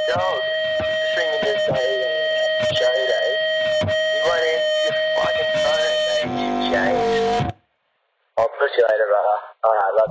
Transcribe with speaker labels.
Speaker 1: dog. Just ringing to say show day. You won't answer your fucking phone, mate. You changed. I'll push you later, brother. Alright, love